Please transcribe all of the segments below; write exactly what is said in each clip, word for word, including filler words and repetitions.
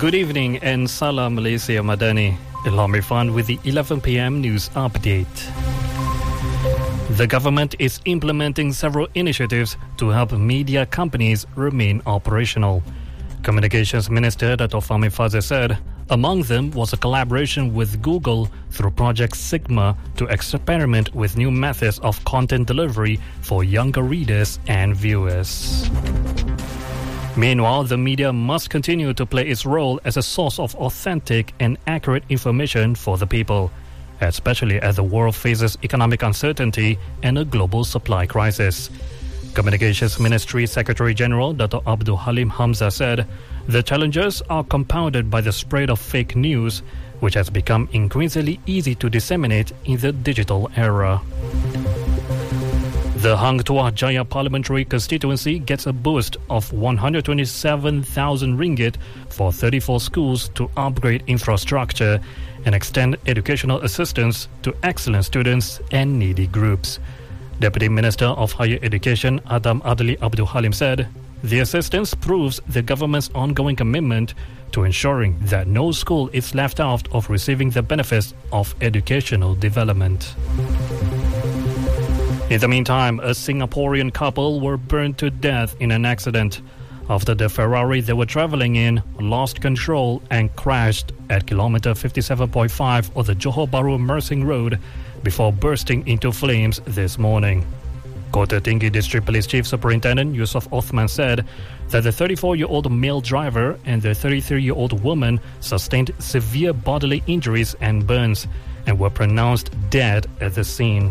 Good evening and Salam Malaysia Madani. Ilham Irfan with the eleven p m news update. The government is implementing several initiatives to help media companies remain operational. Communications Minister Dato' Fahmi Fadzil said among them was a collaboration with Google through Project Sigma to experiment with new methods of content delivery for younger readers and viewers. Meanwhile, the media must continue to play its role as a source of authentic and accurate information for the people, especially as the world faces economic uncertainty and a global supply crisis. Communications Ministry Secretary General Dato' Abdul Halim Hamzah said the challenges are compounded by the spread of fake news, which has become increasingly easy to disseminate in the digital era. The Hang Tuah Jaya Parliamentary Constituency gets a boost of one hundred twenty-seven thousand ringgit for thirty-four schools to upgrade infrastructure and extend educational assistance to excellent students and needy groups. Deputy Minister of Higher Education Adam Adli Abdul Halim said the assistance proves the government's ongoing commitment to ensuring that no school is left out of receiving the benefits of educational development. In the meantime, a Singaporean couple were burned to death in an accident after the Ferrari they were travelling in lost control and crashed at kilometre fifty-seven point five of the Johor Bahru Mersing Road before bursting into flames this morning. Kota Tinggi District Police Chief Superintendent Yusof Othman said that the thirty-four-year-old male driver and the thirty-three-year-old woman sustained severe bodily injuries and burns and were pronounced dead at the scene.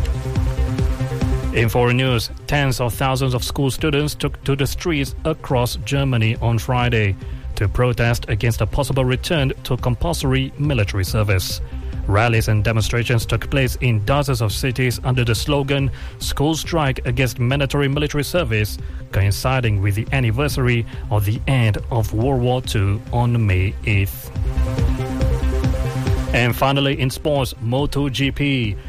In foreign news, tens of thousands of school students took to the streets across Germany on Friday to protest against a possible return to compulsory military service. Rallies and demonstrations took place in dozens of cities under the slogan "School Strike Against Mandatory Military Service," coinciding with the anniversary of the end of World War Two on May eighth. And finally, in sports, MotoGP.